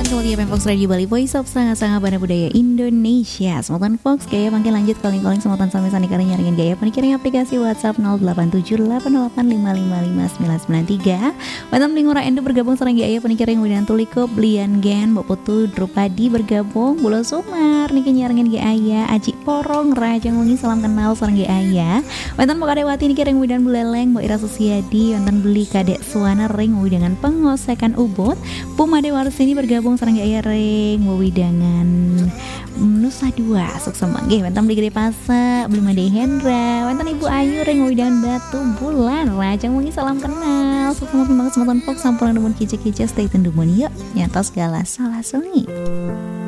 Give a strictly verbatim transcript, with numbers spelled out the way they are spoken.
Kembali di Fox Radio Bali, Voice of Sangat-Sangat Bana Budaya Indonesia. Semotan Fox, gaya makin lanjut calling-calling semotan sampai sani kalian nyaringin gaya penikiring aplikasi WhatsApp nol delapan tujuh delapan delapan lima lima lima sembilan sembilan tiga. Wetam lingura endo bergabung sareng gaya penikiring widan tuliko belian gen Boputu Drupadi bergabung Bulo Sumar niki nyaringin gaya Aji Porong Rajang Wengi salam kenal sareng gaya. Wetam Pokadewati niki ring widan Buleleng Mbak Ira Susiadi, wetam beli Kadek Suwana ring widangan pengosekan Ubud. Pumade Warsini bergabung sareng gaya ring wewidangan Nusa Dua sukses manggih. Wetam beli Gede Pasa beli Made Hendra, wetam Ibu Ayu ring wewidangan Batu Bulan Rajang Wengi salam kenal. Sukses banget semotan Fox sampurna demun kice-kice stay tune demun yuk nyata segala salah sungi.